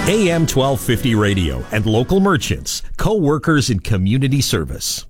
AM 1250 radio and local merchants, co-workers in community service.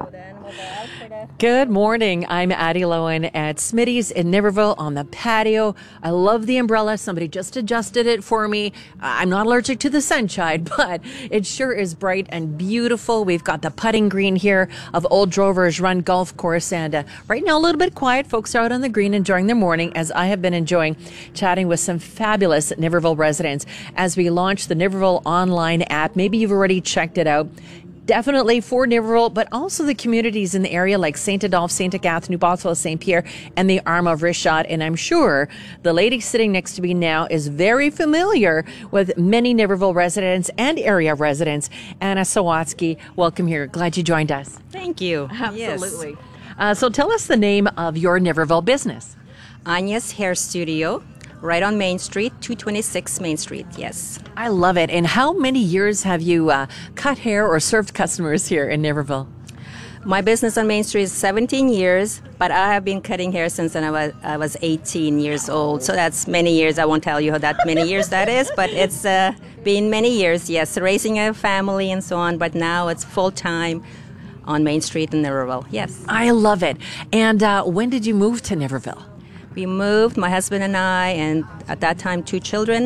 Good morning. I'm Addie Lowen at Smitty's in Niverville on the patio. I love the umbrella. Somebody just adjusted it for me. I'm not allergic to the sunshine, but it sure is bright and beautiful. We've got the putting green here of Old Drovers Run Golf Course, and right now a little bit quiet. Folks are out on the green enjoying their morning, as I have been enjoying chatting with some fabulous Niverville residents as we launch the Niverville online app. Maybe you've already checked it out. Definitely for Niverville, but also the communities in the area like St. Adolphe, St. Agathe, New Bothwell, St. Pierre, and the Arm of Richard. And I'm sure the lady sitting next to me now is very familiar with many Niverville residents and area residents. Anna Sawatsky, welcome here. Glad you joined us. Thank you. Absolutely. Yes. So tell us the name of your Niverville business. Anya's Hair Studio, right on Main Street, 226 Main Street, yes. I love it. And how many years have you cut hair or served customers here in Niverville? My business on Main Street is 17 years, but I have been cutting hair since I was 18 years old. So that's many years. I won't tell you how that many years that is, but it's been many years, yes, raising a family and so on. But now it's full-time on Main Street in Niverville, yes. I love it. And when did you move to Niverville? We moved, my husband and I, and at that time 2 children,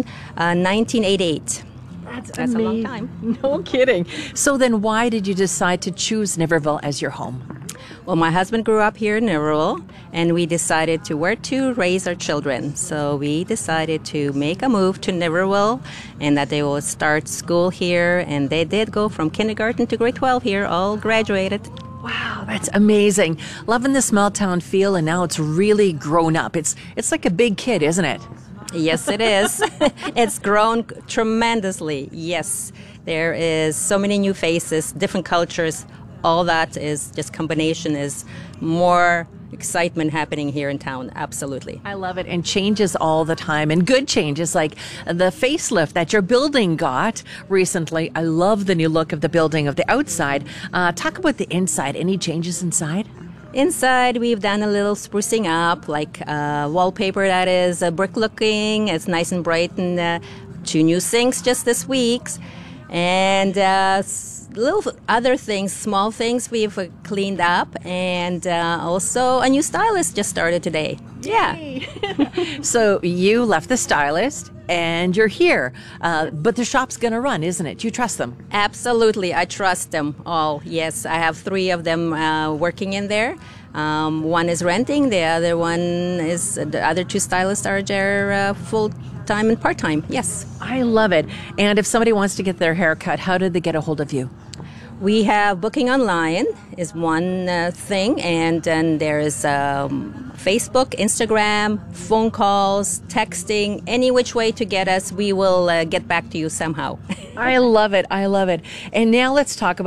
1988. That's a long time. No kidding. So then why did you decide to choose Niverville as your home? Well, my husband grew up here in Niverville, and we decided to where to raise our children. So we decided to make a move to Niverville and that they will start school here. And they did go from kindergarten to grade 12 here, all graduated. Wow, that's amazing. Loving the small town feel, and now it's really grown up. It's like a big kid, isn't it? Yes, it is. It's grown tremendously. Yes, there is so many new faces, different cultures. All that is just combination is more excitement happening here in town. Absolutely. I love it. And changes all the time, and good changes like the facelift that your building got recently. I love the new look of the building, of the outside. Talk about the inside. Any changes inside? Inside, we've done a little sprucing up, like wallpaper that is brick looking. It's nice and bright, and 2 new sinks just this week. And little other things, small things we've cleaned up, and also a new stylist just started today. Yeah. So you left the stylist and you're here, but the shop's going to run, isn't it? You trust them? Absolutely. I trust them all. Yes, I have 3 of them working in there. One is renting, the other 2 stylists are there full-time and part-time. Yes. I love it. And if somebody wants to get their hair cut, how do they get a hold of you? We have booking online is one thing, and then there is Facebook, Instagram, phone calls, texting, any which way to get us. We will get back to you somehow. I love it. I love it. And now let's talk about